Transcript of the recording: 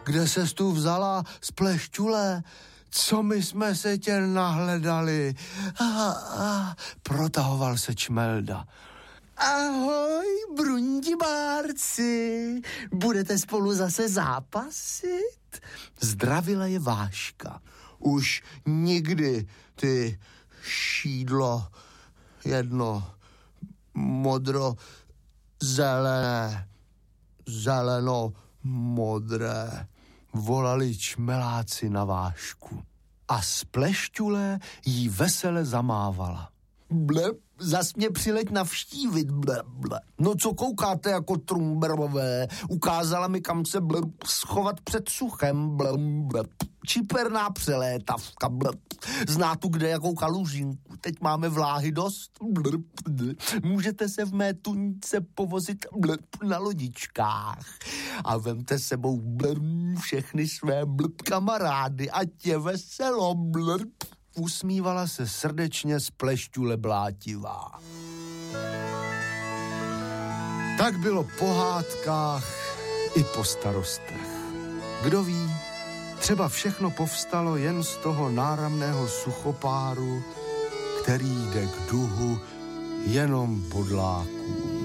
kde ses tu vzala z Plešťule? Co my jsme se tě nahledali? Protahoval se Čmelda. Ahoj, brundibárci, budete spolu zase zápasit? Zdravila je Váška. Už nikdy, ty šídlo, jedno modro-zelené, zeleno-modré, volali čmeláci na Vášku. A z Plešťule jí vesele zamávala. Ble, zas mě přileď navštívit, ble. No co koukáte jako trumberové? Ukázala mi, kam se schovat před suchem, ble. Čiperná přelétavka, ble. Zná tu kde jakou kalužinku. Teď máme vláhy dost, ble. Můžete se v mé tunice povozit, ble, na lodičkách. A vemte sebou, ble, všechny své, ble, kamarády, ať je veselo, ble. Usmívala se srdečně z Plešťule blátivá. Tak bylo po hádkách i po starostech. Kdo ví, třeba všechno povstalo jen z toho náramného suchopáru, který jde k duhu jenom bodlákům.